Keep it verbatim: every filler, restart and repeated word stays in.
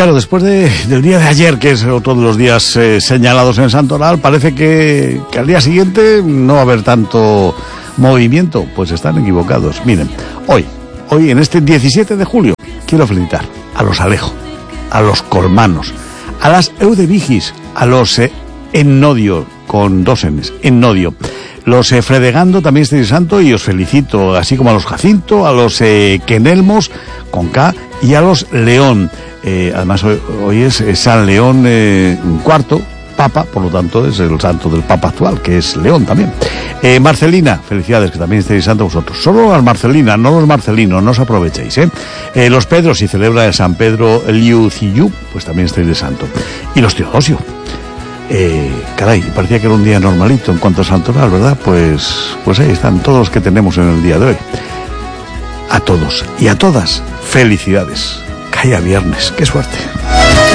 claro, después de, del día de ayer, que es otro de los días eh, señalados en Santoral, parece que, que al día siguiente no va a haber tanto movimiento. Pues están equivocados. Miren, hoy, hoy en este diecisiete de julio, quiero felicitar a los Alejo, a los Colmanos, a las Eudevigis, a los eh, Ennodio, con dos N's, Ennodio, los eh, Fredegando, también estáis santo, y os felicito, así como a los Jacinto, a los eh, Quenelmos, con K, y a los León. Eh, además, hoy, hoy es eh, San León eh, cuarto, Papa, por lo tanto es el santo del Papa actual, que es León también. Eh, Marcelina, felicidades, que también estáis santo vosotros. Solo las Marcelinas, no los Marcelinos, no os aprovechéis, ¿eh? eh los Pedros, si celebra el San Pedro Liu Ciyu, pues también estáis de santo. Y los Teodosio. Eh, caray, parecía que era un día normalito en cuanto a santoral, ¿verdad? Pues, pues ahí están todos los que tenemos en el día de hoy. A todos y a todas, felicidades. Que haya viernes, qué suerte.